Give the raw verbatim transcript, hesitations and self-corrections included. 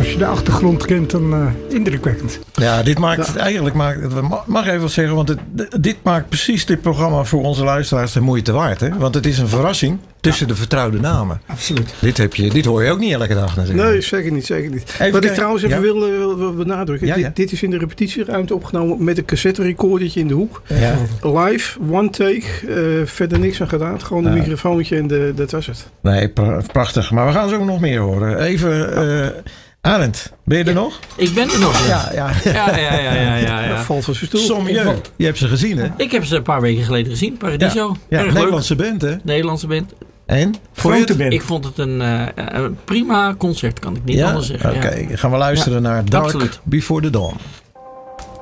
als je de achtergrond kent, dan uh, indrukwekkend. Ja, dit maakt Ja. eigenlijk, maakt, mag even wat zeggen, want het, dit maakt precies dit programma voor onze luisteraars de moeite waard. Hè? Want het is een verrassing tussen de vertrouwde namen. Absoluut. Dit, heb je, dit hoor je ook niet elke dag natuurlijk. Nee, zeker niet, zeker niet. Even Wat ik de, trouwens even ja? wil, wil, wil benadrukken. Ja, ja. Dit, dit is in de repetitieruimte opgenomen met een cassette recordertje in de hoek. Ja. Live, one take, uh, verder niks aan gedaan. Gewoon een Ja. microfoontje en de, dat was het. Nee, pra- prachtig. Maar we gaan zo nog meer horen. Even, uh, Arend, ben je er Ja. nog? Ik ben er nog. Ja, ja. Ja, ja, ja, ja, ja, ja. Dat valt van zijn stoel. Sommige. Je hebt ze gezien, hè? Ik heb ze een paar weken geleden gezien. Paradiso. Ja, Erg leuk. Nederlandse band, hè? Nederlandse band. En? Vond je het? band. Ik vond het een, uh, een prima concert, kan ik niet Ja? anders zeggen. Oké, Ja. gaan we luisteren naar Dark Absoluut. Before the Dawn.